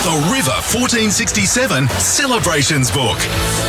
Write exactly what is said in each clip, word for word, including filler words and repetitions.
The River fourteen sixty-seven Celebrations Book.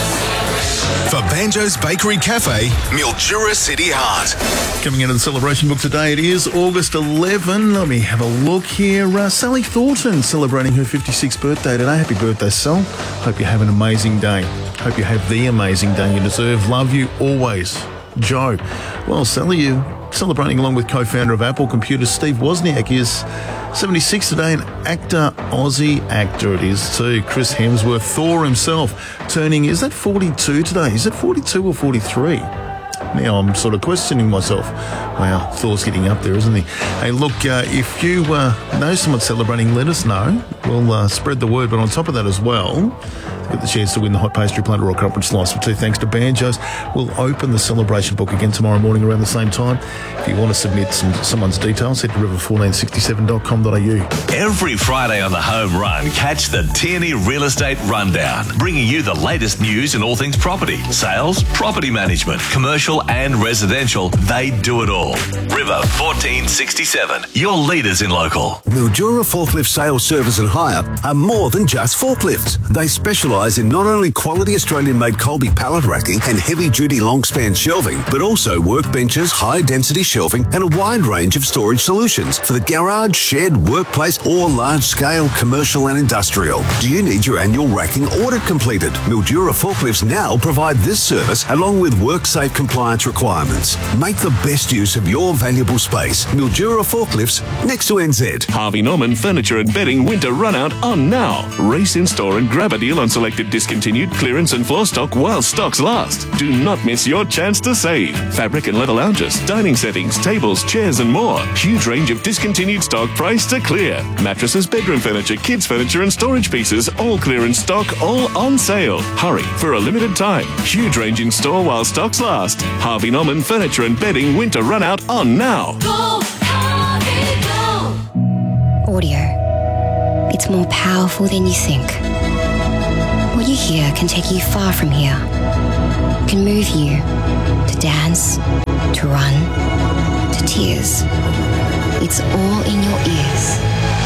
For Banjo's Bakery Cafe, Mildura City Heart. Coming into the celebration book today, it is August eleventh. Let me have a look here. Uh, Sally Thornton celebrating her fifty-sixth birthday today. Happy birthday, Sal. Hope you have an amazing day. Hope you have the amazing day you deserve. Love you always, Joe. Well, Sally, you celebrating along with co-founder of Apple Computers, Steve Wozniak, is seventy-six today, an actor, Aussie actor it is too. Chris Hemsworth, Thor himself, turning, is that forty-two today? Is it forty-two or forty-three? Now I'm sort of questioning myself. Wow, Thor's getting up there, isn't he? Hey, look, uh, if you uh, know someone celebrating, let us know. We'll uh, spread the word, but on top of that as well, get the chance to win the Hot Pastry Platter or Conference slice for two thanks to Banjo's. We'll open the celebration book again tomorrow morning around the same time. If you want to submit some someone's details, head to river fourteen sixty-seven dot com dot a u. Every Friday on the Home Run, catch the Tierney Real Estate Rundown, bringing you the latest news in all things property, sales, property management, commercial and residential. They do it all. River fourteen sixty-seven, your leaders in local. Mildura Forklift Sales, Service and Hire are more than just forklifts. They specialise in not only quality Australian-made Colby pallet racking and heavy-duty long-span shelving, but also workbenches, high-density shelving and a wide range of storage solutions for the garage, shed, workplace or large-scale commercial and industrial. Do you need your annual racking audit completed? Mildura Forklifts now provide this service along with WorkSafe compliance requirements. Make the best use of your valuable space. Mildura Forklifts, next to N Z. Harvey Norman Furniture and Bedding Winter Runout on now. Race in store and grab a deal on selected discontinued clearance and floor stock while stocks last. Do not miss your chance to save. Fabric and leather lounges, dining settings, tables, chairs and more. Huge range of discontinued stock priced to clear. Mattresses, bedroom furniture, kids furniture and storage pieces, all clearance stock, all on sale. Hurry for a limited time. Huge range in store while stocks last. Harvey Norman Furniture and Bedding Winter Runout on now. Go, Harvey, go! Audio. It's more powerful than you think. What you hear can take you far from here. It can move you to dance, to run, to tears. It's all in your ears.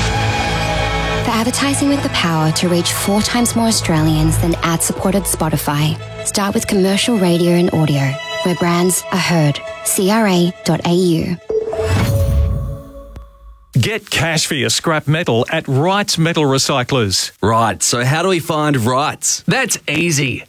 For advertising with the power to reach four times more Australians than ad-supported Spotify, start with commercial radio and audio, where brands are heard. C R A dot A U. Get cash for your scrap metal at Wrights Metal Recyclers. Right, so how do we find Wrights? That's easy.